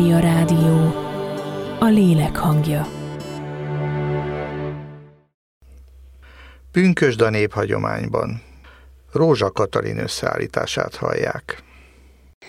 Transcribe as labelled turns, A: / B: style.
A: A rádió, a lélek hangja.
B: Pünkösd a néphagyományban. Rózsa Katalin összeállítását hallják.